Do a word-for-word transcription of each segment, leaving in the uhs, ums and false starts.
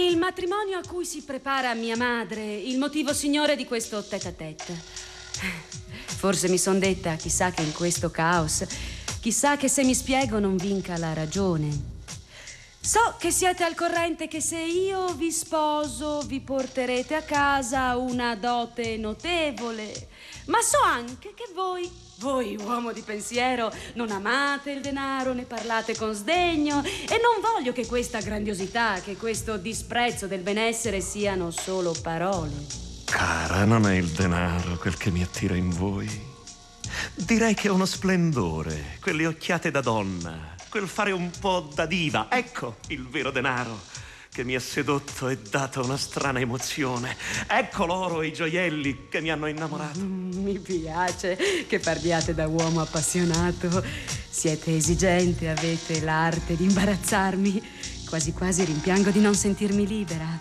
il matrimonio a cui si prepara mia madre, il motivo signore di questo tête-à-tête. Forse mi son detta, chissà che in questo caos, chissà che se mi spiego non vinca la ragione. So che siete al corrente che se io vi sposo vi porterete a casa una dote notevole, ma so anche che voi, voi uomo di pensiero, non amate il denaro, ne parlate con sdegno, e non voglio che questa grandiosità, che questo disprezzo del benessere siano solo parole. Cara, non è il denaro quel che mi attira in voi. Direi che è uno splendore, quelle occhiate da donna, quel fare un po' da diva. Ecco il vero denaro che mi ha sedotto e dato una strana emozione. Ecco l'oro e i gioielli che mi hanno innamorato. Mm, mi piace che parliate da uomo appassionato. Siete esigente, avete l'arte di imbarazzarmi. Quasi quasi rimpiango di non sentirmi libera.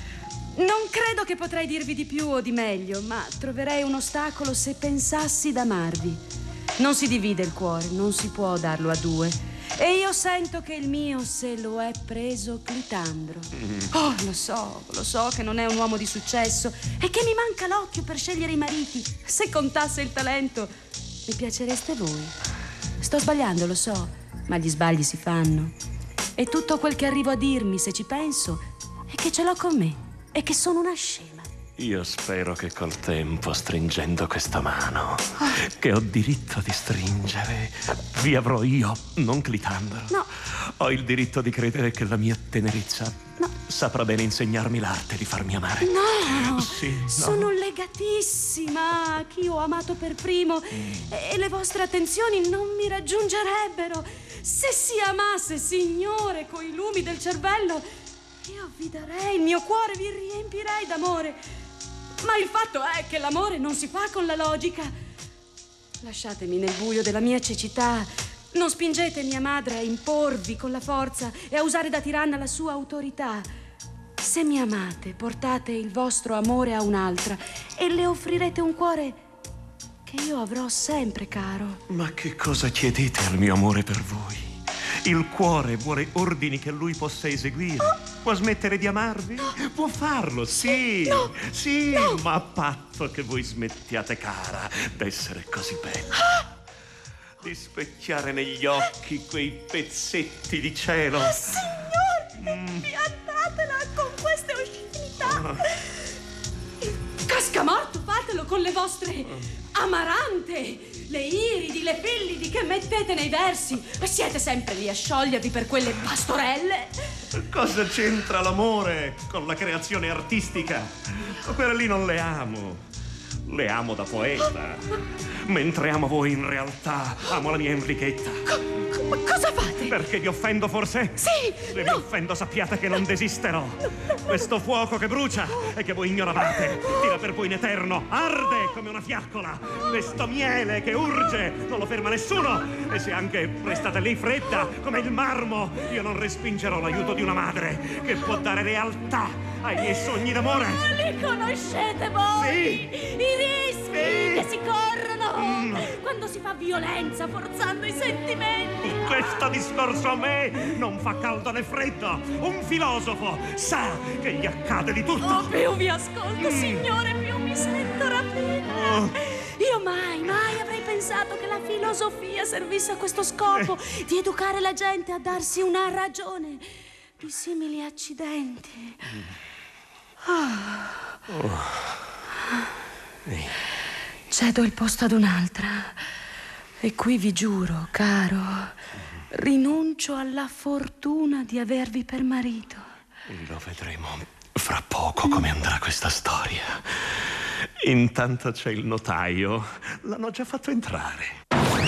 Non credo che potrei dirvi di più o di meglio, ma troverei un ostacolo se pensassi d'amarvi. Non si divide il cuore, non si può darlo a due. E io sento che il mio se lo è preso Clitandro. Mm. Oh, lo so, lo so che non è un uomo di successo e che mi manca l'occhio per scegliere i mariti. Se contasse il talento, mi piacereste voi. Sto sbagliando, lo so, ma gli sbagli si fanno. E tutto quel che arrivo a dirmi, se ci penso, è che ce l'ho con me e che sono una scema. Io spero che col tempo, stringendo questa mano, oh. che ho diritto di stringere, vi avrò io, non Clitandro. No. Ho il diritto di credere che la mia tenerezza no. saprà bene insegnarmi l'arte di farmi amare. No, sì, no. Sono legatissima a chi ho amato per primo mm. e le vostre attenzioni non mi raggiungerebbero. Se si amasse, signore, coi lumi del cervello, io vi darei il mio cuore, vi riempirei d'amore. Ma il fatto è che l'amore non si fa con la logica. Lasciatemi nel buio della mia cecità. Non spingete mia madre a imporvi con la forza e a usare da tiranna la sua autorità. Se mi amate, portate il vostro amore a un'altra e le offrirete un cuore che io avrò sempre caro. Ma che cosa chiedete al mio amore per voi? Il cuore vuole ordini che lui possa eseguire. Oh. Può smettere di amarvi? No. Può farlo, sì. No. Sì, no. ma a patto che voi smettiate, cara, d'essere così bella. Ah. Di specchiare negli occhi quei pezzetti di cielo. Oh, signor, mm. piantatela con queste oscenità. Oh. Cascamorto, fatelo con le vostre amarante. Le iridi, le fillidi che mettete nei versi. Siete sempre lì a sciogliervi per quelle pastorelle. Cosa c'entra l'amore con la creazione artistica? Quelle lì non le amo. Le amo da poeta. Mentre amo voi in realtà amo la mia Enrichetta. Co- ma cosa fate? Perché vi offendo forse? Sì! Se no. vi offendo sappiate che non desisterò. Questo fuoco che brucia e che voi ignoravate tira per voi in eterno, arde come una fiaccola. Questo miele che urge non lo ferma nessuno. E se anche restate lì fredda come il marmo, io non respingerò l'aiuto di una madre che può dare realtà ai miei sogni d'amore. Oh, li conoscete voi? Sì. I rischi sì. che si corrono mm. quando si fa violenza forzando i sentimenti. Questo discorso a me non fa caldo né freddo. Un filosofo sa che gli accade di tutto. Oh, più vi ascolto, mm. signore, più mi sento rapita. Oh. Io mai, mai avrei pensato che la filosofia servisse a questo scopo, eh. di educare la gente a darsi una ragione di simili accidenti. Mm. Oh. Oh. Eh. Cedo il posto ad un'altra. E qui vi giuro, caro, rinuncio alla fortuna di avervi per marito. Lo vedremo fra poco come andrà questa storia. Intanto c'è il notaio. L'hanno già fatto entrare.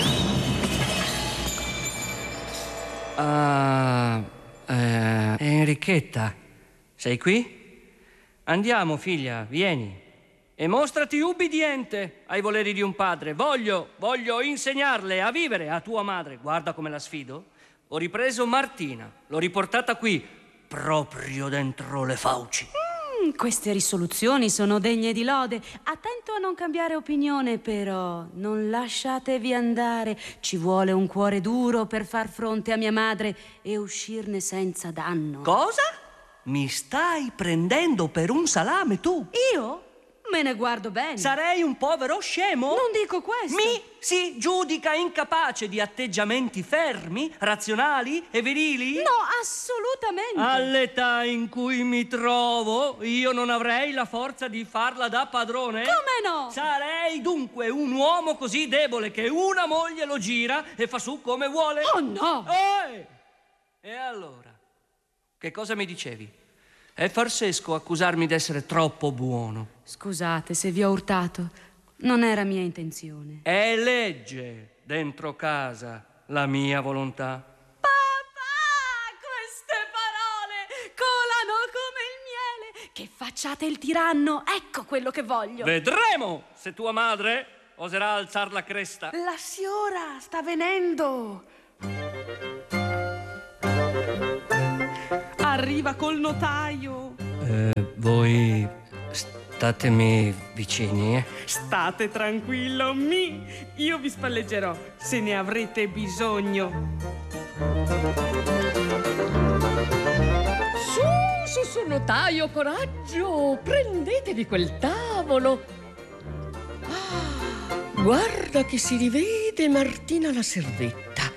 Ah, eh, Enrichetta, sei qui? Andiamo, figlia, vieni. E mostrati ubbidiente ai voleri di un padre. Voglio, voglio insegnarle a vivere a tua madre. Guarda come la sfido. Ho ripreso Martina, l'ho riportata qui, proprio dentro le fauci. Mm, queste risoluzioni sono degne di lode. Attento a non cambiare opinione, però. Non lasciatevi andare. Ci vuole un cuore duro per far fronte a mia madre e uscirne senza danno. Cosa? Mi stai prendendo per un salame, tu? Io? Me ne guardo bene. Sarei un povero scemo? Non dico questo. Mi si giudica incapace di atteggiamenti fermi, razionali e virili? No, assolutamente. All'età in cui mi trovo, io non avrei la forza di farla da padrone? Come no? Sarei dunque un uomo così debole che una moglie lo gira e fa su come vuole? Oh no! Eh! E allora? Che cosa mi dicevi? È farsesco accusarmi d'essere troppo buono. Scusate se vi ho urtato. Non era mia intenzione. È legge dentro casa la mia volontà. Papà, queste parole colano come il miele. Che facciate il tiranno, ecco quello che voglio. Vedremo se tua madre oserà alzar la cresta. La signora sta venendo. Arriva col notaio. Eh, voi statemi vicini, eh? State tranquillo, mi. Io vi spalleggerò se ne avrete bisogno. Su, su, su, notaio, coraggio. Prendetevi quel tavolo. Ah, guarda che si rivede Martina la servetta.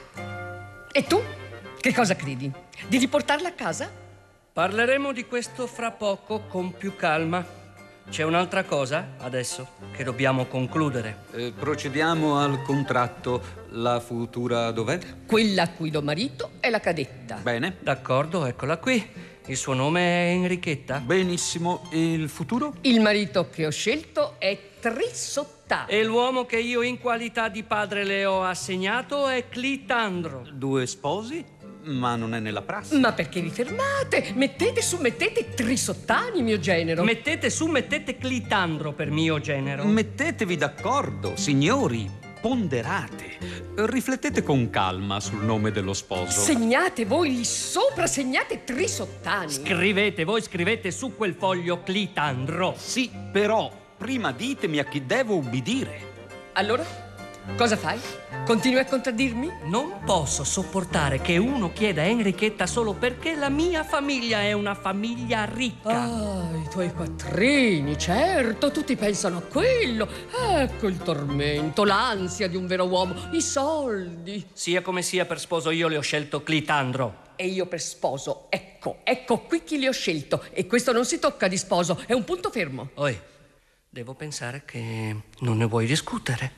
E tu? Che cosa credi? Di riportarla a casa? Parleremo di questo fra poco con più calma. C'è un'altra cosa adesso che dobbiamo concludere. Eh, procediamo al contratto. La futura dov'è? Quella a cui do marito è la cadetta. Bene. D'accordo, eccola qui. Il suo nome è Enrichetta. Benissimo. E il futuro? Il marito che ho scelto è Trisottano. E l'uomo che io in qualità di padre le ho assegnato è Clitandro. Due sposi? Ma non è nella prassi. Ma perché vi fermate? Mettete su, mettete Trisottani, mio genero. Mettete su, mettete Clitandro per mio genero. Mettetevi d'accordo, signori. Ponderate. Riflettete con calma sul nome dello sposo. Segnate voi lì sopra, segnate Trisottani. Scrivete, voi scrivete su quel foglio Clitandro. Sì, però prima ditemi a chi devo ubbidire. Allora? Cosa fai? Continui a contraddirmi? Non posso sopportare che uno chieda a Enrichetta solo perché la mia famiglia è una famiglia ricca. Ah, i tuoi quattrini, certo, tutti pensano a quello. Ecco il tormento, l'ansia di un vero uomo, i soldi. Sia come sia, per sposo io le ho scelto Clitandro. E io per sposo, ecco, ecco qui chi li ho scelto. E questo non si tocca di sposo, è un punto fermo. Oi, devo pensare che non ne vuoi discutere.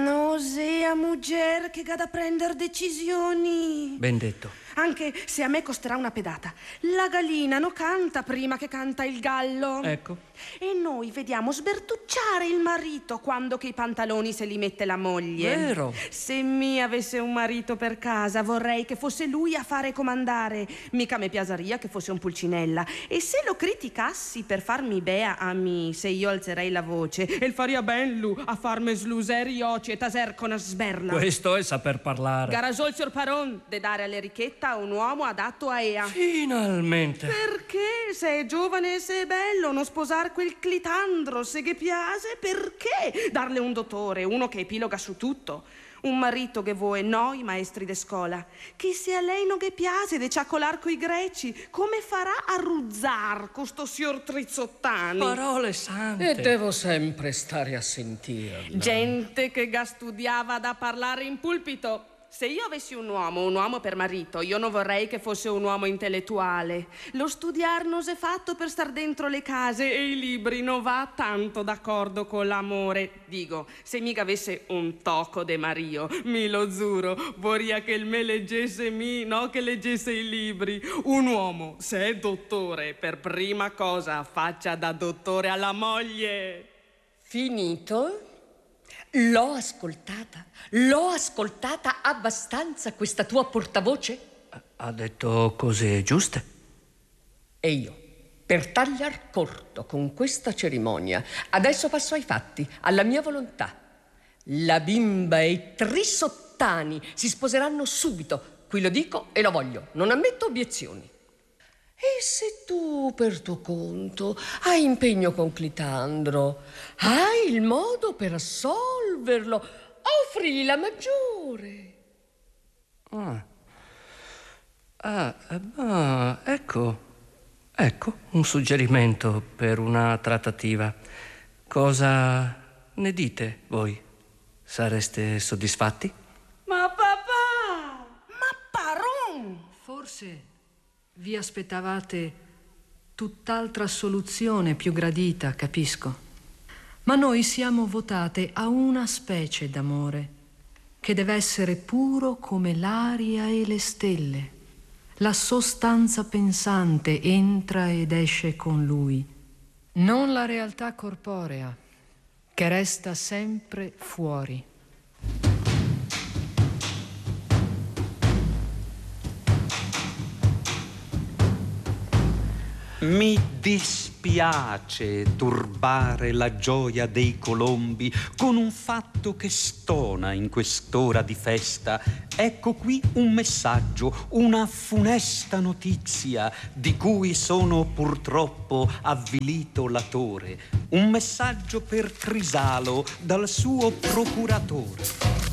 Nausea, muger, che ga da prendere decisioni. Ben detto. Anche se a me costerà una pedata. La gallina non canta prima che canta il gallo. Ecco. E noi vediamo sbertucciare il marito quando che i pantaloni se li mette la moglie. Vero. Se mi avesse un marito per casa vorrei che fosse lui a fare comandare. Mica me piaceria che fosse un pulcinella. E se lo criticassi per farmi bea a mi, se io alzerei la voce, e il faria ben lu a farmi sluseri oci e taser con una sberla. Questo è saper parlare. Garasol sur paron de dare alle Enrichetta un uomo adatto a ea. Finalmente. Perché se è giovane e se è bello non sposar quel Clitandro, se che piace, perché darle un dottore, uno che epiloga su tutto, un marito che vuoi noi maestri de scuola, che se a lei non che piace de ciaccolar coi greci, come farà a ruzzar costo signor Trisottani? Parole sante. E devo sempre stare a sentirlo. Gente che ga studiava da parlare in pulpito. Se io avessi un uomo, un uomo per marito, io non vorrei che fosse un uomo intellettuale. Lo studiar non s'è fatto per star dentro le case e i libri non va tanto d'accordo con l'amore. Dico, se mica avesse un tocco de Mario, mi lo giuro, vorria che il me leggesse mi, no che leggesse i libri. Un uomo, se è dottore, per prima cosa faccia da dottore alla moglie. Finito? L'ho ascoltata, l'ho ascoltata abbastanza questa tua portavoce? Ha detto cose giuste. E io, per tagliar corto con questa cerimonia, adesso passo ai fatti, alla mia volontà. La bimba e i Trisottani si sposeranno subito, qui lo dico e lo voglio, non ammetto obiezioni. E se tu, per tuo conto, hai impegno con Clitandro, hai il modo per assolverlo, offrigli la maggiore. Ah, ah, ah ecco. Ecco, un suggerimento per una trattativa. Cosa ne dite voi? Sareste soddisfatti? Ma papà! Ma paron! Forse vi aspettavate tutt'altra soluzione più gradita, capisco. Ma noi siamo votate a una specie d'amore che deve essere puro come l'aria e le stelle. La sostanza pensante entra ed esce con lui, non la realtà corporea, che resta sempre fuori. Mi dispiace turbare la gioia dei colombi con un fatto che stona in quest'ora di festa. Ecco qui un messaggio, una funesta notizia di cui sono purtroppo avvilito latore. Un messaggio per Crisalo dal suo procuratore.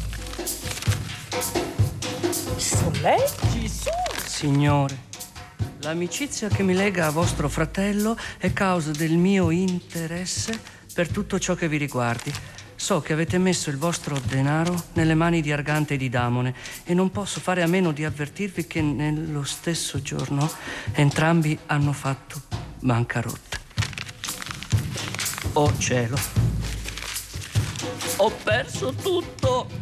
Leggi su! Signore, l'amicizia che mi lega a vostro fratello è causa del mio interesse per tutto ciò che vi riguardi. So che avete messo il vostro denaro nelle mani di Argante e di Damone e non posso fare a meno di avvertirvi che nello stesso giorno entrambi hanno fatto bancarotta. Oh cielo! Ho perso tutto!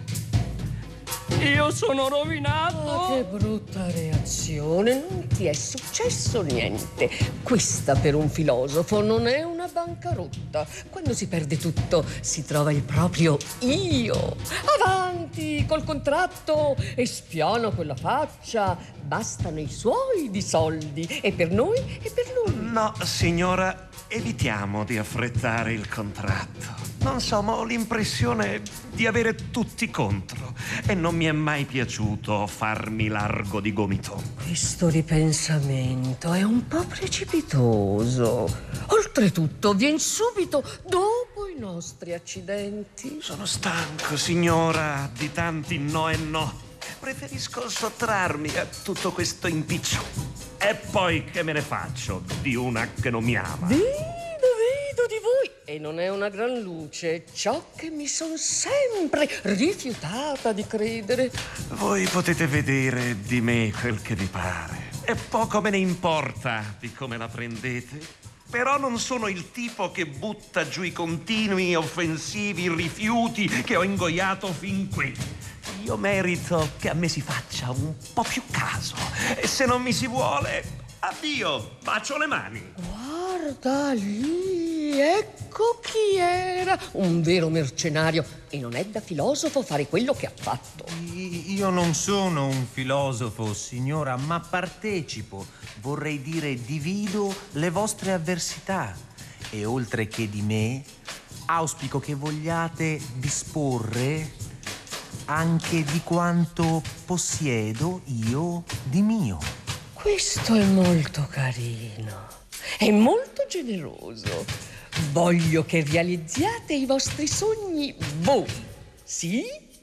Io sono rovinato! Oh, che brutta reazione, non ti è successo niente. Questa per un filosofo non è una bancarotta. Quando si perde tutto si trova il proprio io. Avanti col contratto e spiana quella faccia. Bastano i suoi di soldi e per noi e per lui. No, signora, evitiamo di affrettare il contratto. Non so, ma ho l'impressione di avere tutti contro e non mi è mai piaciuto farmi largo di gomito. Questo ripensamento è un po' precipitoso. Oltretutto, vien subito dopo i nostri accidenti. Sono stanco, signora, di tanti no e no. Preferisco sottrarmi a tutto questo impiccio. E poi che me ne faccio di una che non mi ama? Vedo, vedo di voi. E non è una gran luce ciò che mi son sempre rifiutata di credere. Voi potete vedere di me quel che vi pare. E poco me ne importa di come la prendete. Però non sono il tipo che butta giù i continui offensivi rifiuti che ho ingoiato fin qui. Io merito che a me si faccia un po' più caso. E se non mi si vuole, addio, bacio le mani. Guarda lì, ecco chi era. Un vero mercenario. E non è da filosofo fare quello che ha fatto. Io non sono un filosofo, signora, ma partecipo. Vorrei dire, divido le vostre avversità. E oltre che di me, auspico che vogliate disporre anche di quanto possiedo io di mio. Questo è molto carino. È molto generoso. Voglio che realizziate i vostri sogni voi. Sì?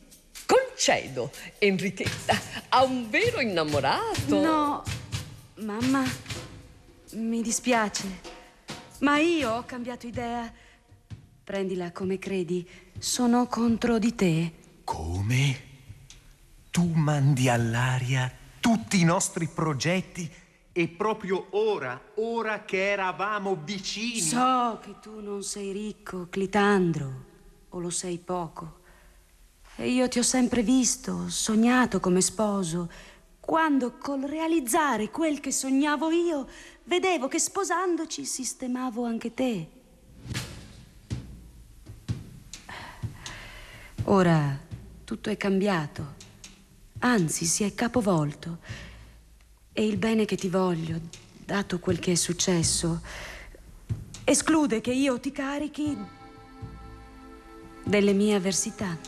Concedo, Enrichetta, a un vero innamorato. No, mamma, mi dispiace, ma io ho cambiato idea. Prendila come credi, sono contro di te. Come? Tu mandi all'aria tutti i nostri progetti e proprio ora, ora che eravamo vicini. So che tu non sei ricco, Clitandro, o lo sei poco. E io ti ho sempre visto, sognato come sposo, quando col realizzare quel che sognavo io, vedevo che sposandoci sistemavo anche te. Ora tutto è cambiato, anzi si è capovolto. E il bene che ti voglio, dato quel che è successo, esclude che io ti carichi delle mie avversità.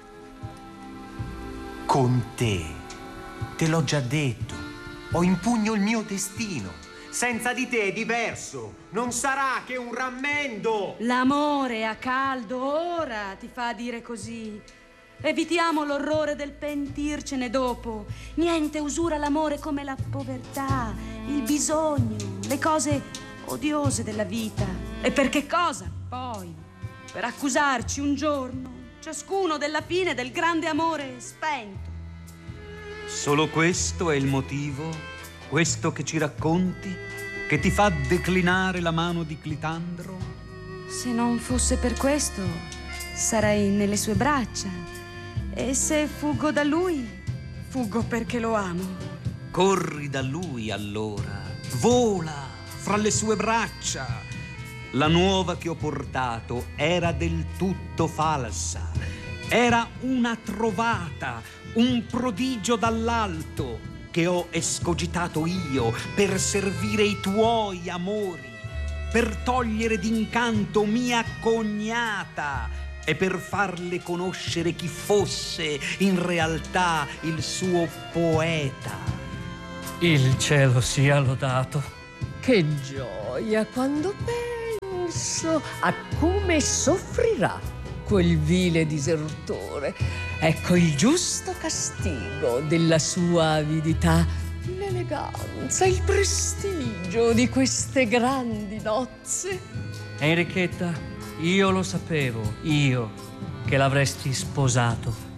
Con te, te l'ho già detto, ho in pugno il mio destino. Senza di te è diverso, non sarà che un rammendo. L'amore a caldo ora ti fa dire così. Evitiamo l'orrore del pentircene dopo. Niente usura l'amore come la povertà, il bisogno, le cose odiose della vita. E per che cosa, poi? Per accusarci un giorno, ciascuno, della fine del grande amore spento. Solo questo è il motivo? Questo che ci racconti? Che ti fa declinare la mano di Clitandro? Se non fosse per questo, sarei nelle sue braccia. E se fuggo da lui, fuggo perché lo amo. Corri da lui allora, vola fra le sue braccia. La nuova che ho portato era del tutto falsa. Era una trovata, un prodigio dall'alto che ho escogitato io per servire i tuoi amori, per togliere d'incanto mia cognata e per farle conoscere chi fosse in realtà il suo poeta. Il cielo sia lodato. Che gioia quando penso a come soffrirà quel vile disertore. Ecco il giusto castigo della sua avidità, l'eleganza, il prestigio di queste grandi nozze. Enrichetta, io lo sapevo, io, che l'avresti sposato.